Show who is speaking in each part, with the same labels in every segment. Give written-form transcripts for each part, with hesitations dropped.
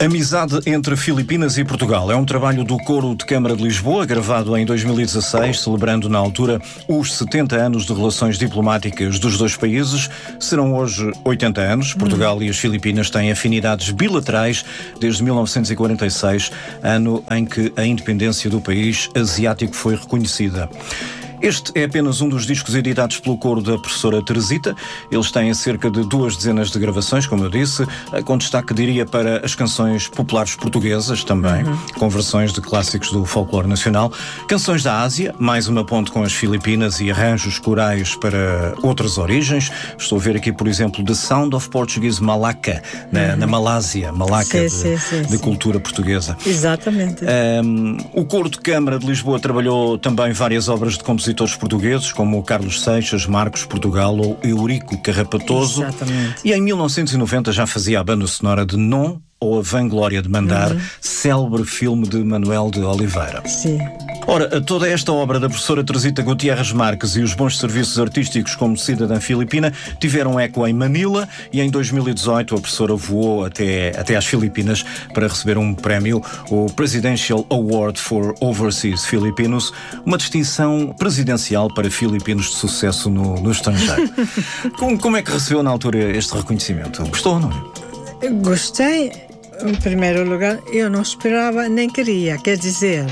Speaker 1: Amizade entre Filipinas e Portugal é um trabalho do Coro de Câmara de Lisboa, gravado em 2016, celebrando na altura os 70 anos de relações diplomáticas dos dois países. Serão hoje 80 anos. Portugal e as Filipinas têm afinidades bilaterais desde 1946, ano em que a independência do país asiático foi reconhecida. Este é apenas um dos discos editados pelo coro da professora Teresita. Eles têm cerca de 2 dezenas de gravações, como eu disse, com destaque, diria, para as canções populares portuguesas também, com versões de clássicos do folclore nacional, canções da Ásia, mais uma ponte com as Filipinas e arranjos corais para outras origens. Estou a ver aqui, por exemplo, The Sound of Portuguese Malacca, na Malásia, Malacca, de cultura portuguesa.
Speaker 2: Exatamente.
Speaker 1: O Coro de Câmara de Lisboa trabalhou também várias obras de compositores portugueses, como o Carlos Seixas, Marcos Portugal ou Eurico Carrapatoso.
Speaker 2: Exatamente.
Speaker 1: E em 1990 já fazia a banda sonora de Non ou A Vanglória de Mandar, célebre filme de Manuel de Oliveira.
Speaker 2: Sim.
Speaker 1: Ora, toda esta obra da professora Teresita Gutierrez Marques e os bons serviços artísticos como cidadã filipina tiveram eco em Manila, e em 2018 a professora voou até às Filipinas para receber um prémio, o Presidential Award for Overseas Filipinos, uma distinção presidencial para filipinos de sucesso no estrangeiro. Como é que recebeu na altura este reconhecimento? Gostou, não é?
Speaker 2: Gostei. Em primeiro lugar, eu não esperava nem queria, quer dizer...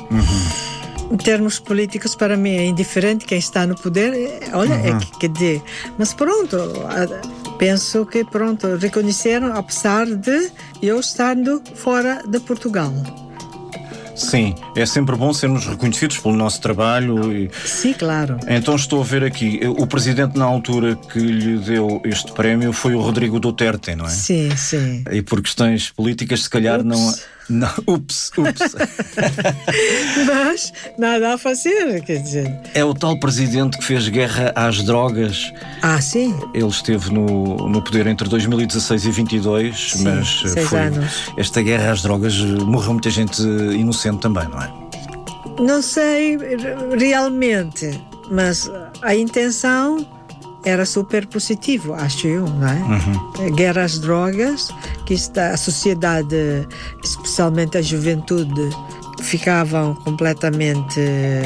Speaker 2: Em termos políticos, para mim é indiferente quem está no poder. Olha, quer dizer, mas pronto, penso que pronto, reconheceram, apesar de eu estando fora de Portugal.
Speaker 1: Sim, é sempre bom sermos reconhecidos pelo nosso trabalho.
Speaker 2: Sim, claro.
Speaker 1: Então estou a ver aqui, o presidente na altura que lhe deu este prémio foi o Rodrigo Duterte, não é?
Speaker 2: Sim, sim.
Speaker 1: E por questões políticas, se calhar não... Ups.
Speaker 2: Mas nada a fazer, quer dizer.
Speaker 1: É o tal presidente que fez guerra às drogas.
Speaker 2: Ah, sim?
Speaker 1: Ele esteve no poder entre 2016 e 2022,
Speaker 2: sim,
Speaker 1: mas
Speaker 2: 6 anos.
Speaker 1: Esta guerra às drogas, morreu muita gente inocente também, não é?
Speaker 2: Não sei realmente, mas a intenção era super positivo, acho eu, não é? Guerra às drogas, que a sociedade, especialmente a juventude, ficavam completamente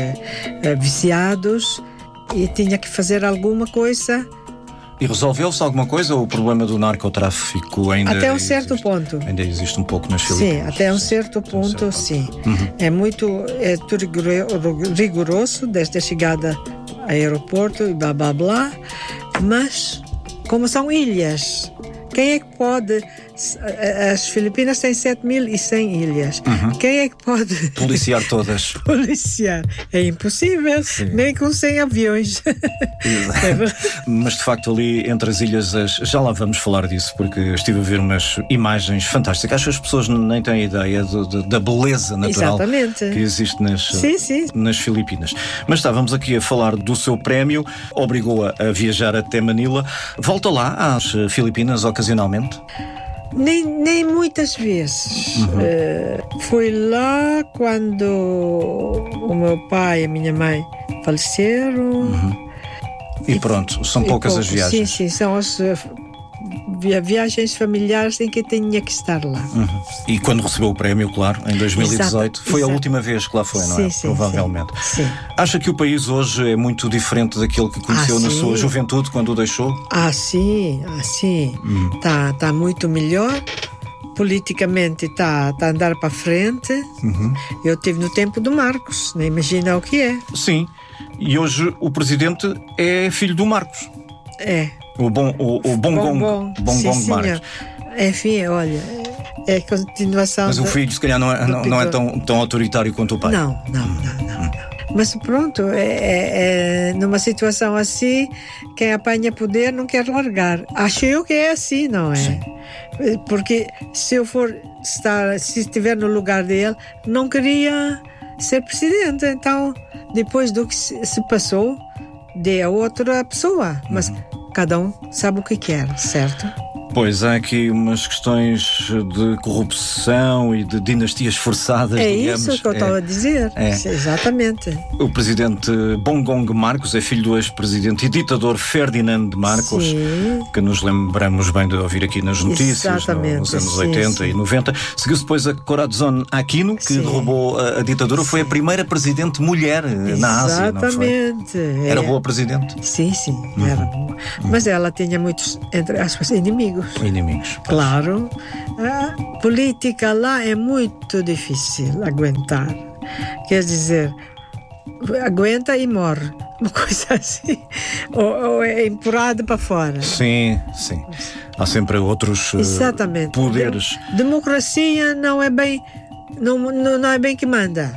Speaker 2: viciados e tinha que fazer alguma coisa.
Speaker 1: E resolveu-se alguma coisa, ou o problema do narcotráfico ainda
Speaker 2: até um certo ponto.
Speaker 1: Ainda existe um pouco nas Filipinas?
Speaker 2: Sim, até um certo ponto, sim. É tudo rigoroso, desde a chegada ao aeroporto e blá blá blá, mas como são ilhas, quem é que pode... As Filipinas têm 7.100 ilhas. Quem é que pode...
Speaker 1: policiar todas?
Speaker 2: Policiar. É impossível, nem com 100 aviões.
Speaker 1: Mas de facto ali entre as ilhas, já lá vamos falar disso, porque estive a ver umas imagens fantásticas. Acho que as pessoas nem têm ideia da beleza natural que existe nas Filipinas. Mas estávamos aqui a falar do seu prémio, obrigou-a a viajar até Manila. Volta lá às Filipinas ocasionalmente?
Speaker 2: Nem muitas vezes. Fui lá quando o meu pai e a minha mãe faleceram.
Speaker 1: E pronto, são poucas as viagens.
Speaker 2: Sim, são as viagens familiares em que tinha que estar lá.
Speaker 1: E quando recebeu o prémio, claro, em 2018, foi a última vez que lá foi, não é? Provavelmente.
Speaker 2: Sim.
Speaker 1: Acha que o país hoje é muito diferente daquele que conheceu na sua juventude, quando o deixou?
Speaker 2: Sim. Está muito melhor. Politicamente está a andar para frente. Eu estive no tempo do Marcos, nem imagina o que é.
Speaker 1: Sim, e hoje o presidente é filho do Marcos.
Speaker 2: É.
Speaker 1: O Bongbong Marcos.
Speaker 2: Enfim, olha, é a continuação.
Speaker 1: Mas o filho, se calhar, não é tão autoritário quanto o pai.
Speaker 2: Não. Mas pronto, numa situação assim, quem apanha poder não quer largar. Acho eu que é assim, não é?
Speaker 1: Sim.
Speaker 2: Porque se eu se estiver no lugar dele, não queria ser presidente. Então, depois do que se passou, dê a outra pessoa. Mas cada um sabe o que quer, certo?
Speaker 1: Pois, há aqui umas questões de corrupção e de dinastias forçadas, digamos.
Speaker 2: É isso que eu estava a dizer. Exatamente.
Speaker 1: O presidente Bongong Marcos é filho do ex-presidente e ditador Ferdinand Marcos, sim, que nos lembramos bem de ouvir aqui nas notícias nos anos 80 e 90. Seguiu-se depois a Corazon Aquino, que derrubou a ditadura. Foi a primeira presidente mulher na Ásia, não foi?
Speaker 2: Exatamente.
Speaker 1: Era boa presidente?
Speaker 2: Sim, era boa. Mas ela tinha muitos, entre aspas, inimigos. Claro. A política lá é muito difícil aguentar. Quer dizer, aguenta e morre. Uma coisa assim. Ou é empurrado para fora.
Speaker 1: Sim. Há sempre outros poderes.
Speaker 2: Democracia não é bem, não é bem que manda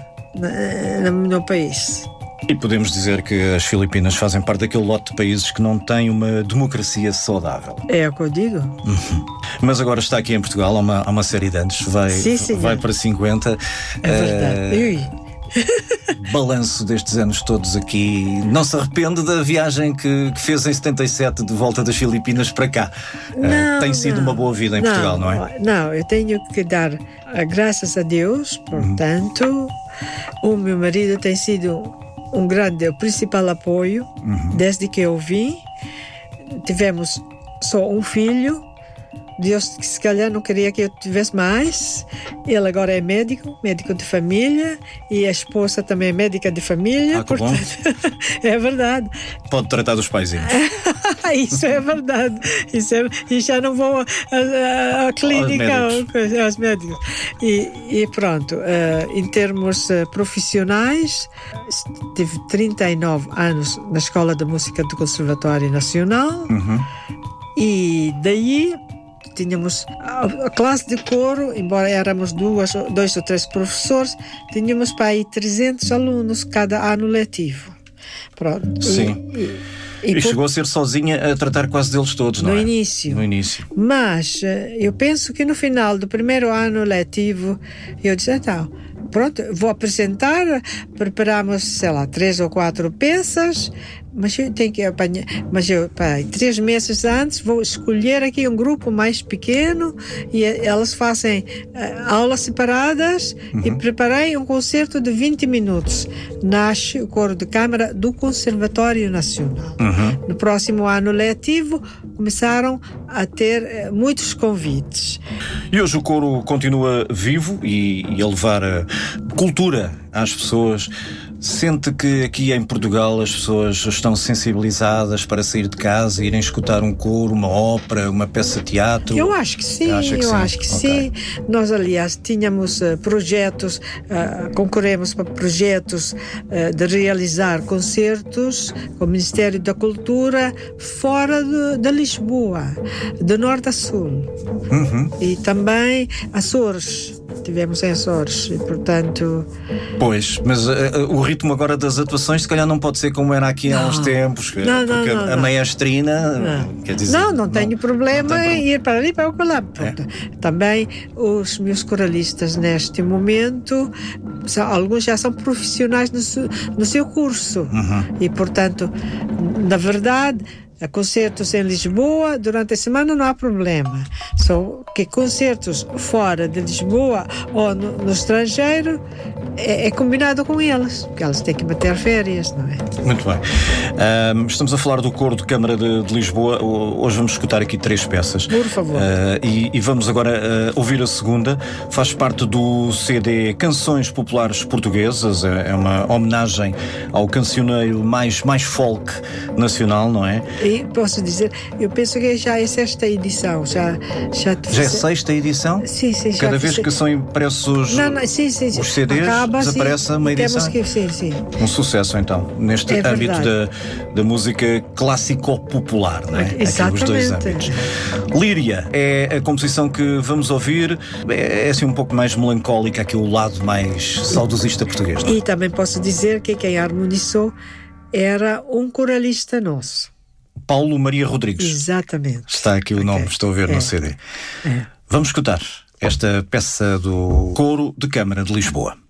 Speaker 2: no país.
Speaker 1: E podemos dizer que as Filipinas fazem parte daquele lote de países que não têm uma democracia saudável.
Speaker 2: É o que eu digo.
Speaker 1: Mas agora está aqui em Portugal, há uma série de anos, vai para 50.
Speaker 2: É verdade.
Speaker 1: Balanço destes anos todos aqui. Não se arrepende da viagem que fez em 77 de volta das Filipinas para cá? Tem sido uma boa vida em Portugal, não é?
Speaker 2: Não, eu tenho que dar graças a Deus, portanto, o meu marido tem sido o principal apoio desde que eu vim. Tivemos só um filho. Deus, se calhar, não queria que eu tivesse mais. Ele agora é médico de família, e a esposa também é médica de família.
Speaker 1: Portanto, bom.
Speaker 2: É verdade.
Speaker 1: Pode tratar dos paizinhos.
Speaker 2: Isso é verdade. E já não vou à clínica aos médicos. E pronto, em termos profissionais, tive 39 anos na Escola de Música do Conservatório Nacional. E daí tínhamos a classe de coro, embora éramos dois ou três professores, tínhamos para aí 300 alunos cada ano letivo. Pronto.
Speaker 1: Sim. E chegou a ser sozinha a tratar quase deles todos, não é?
Speaker 2: No início. Mas eu penso que no final do primeiro ano letivo, eu disse, pronto, vou apresentar, preparamos, 3 ou 4 peças, mas eu tenho que apanhar, 3 meses antes vou escolher aqui um grupo mais pequeno e elas fazem aulas separadas e preparei um concerto de 20 minutos. Nasce o coro de câmara do Conservatório Nacional. No próximo ano letivo começaram a ter muitos convites.
Speaker 1: E hoje o coro continua vivo e a levar cultura às pessoas. Sente que aqui em Portugal as pessoas estão sensibilizadas para sair de casa e irem escutar um coro, uma ópera, uma peça de teatro?
Speaker 2: Eu acho que sim, acho que sim. Nós, aliás, tínhamos projetos, concorremos para projetos de realizar concertos com o Ministério da Cultura fora de Lisboa, de norte a sul. E também Açores. Tivemos em Açores e, portanto...
Speaker 1: Pois, mas o ritmo agora das atuações se calhar não pode ser como era aqui há uns tempos, porque a maestrina... Quer dizer,
Speaker 2: não tenho problema em ir para ali e para lá. Também os meus coralistas neste momento, alguns já são profissionais no seu curso e, portanto, na verdade... A concertos em Lisboa, durante a semana não há problema. Só que concertos fora de Lisboa ou no estrangeiro é combinado com eles, porque eles têm que bater férias, não é?
Speaker 1: Muito bem. Estamos a falar do Coro de Câmara de Lisboa. Hoje vamos escutar aqui 3 peças.
Speaker 2: Por favor.
Speaker 1: E vamos agora ouvir a segunda. Faz parte do CD Canções Populares Portuguesas. É uma homenagem ao cancioneiro mais folk nacional, não é?
Speaker 2: E posso dizer, eu penso que já é 6ª edição. Já
Speaker 1: é 6ª edição?
Speaker 2: Sim.
Speaker 1: Cada vez que são impressos os CDs, desaparece uma edição?
Speaker 2: Sim.
Speaker 1: Um sucesso, então, neste âmbito da música clássico-popular, não é?
Speaker 2: Exatamente.
Speaker 1: Aqui os 2 âmbitos. Líria é a composição que vamos ouvir. É assim um pouco mais melancólica, aqui o lado mais saudosista português.
Speaker 2: E também posso dizer que quem harmonizou era um coralista nosso.
Speaker 1: Paulo Maria Rodrigues.
Speaker 2: Exatamente.
Speaker 1: Está aqui o nome, estou a ver no CD. Vamos escutar esta peça do Coro de Câmara de Lisboa.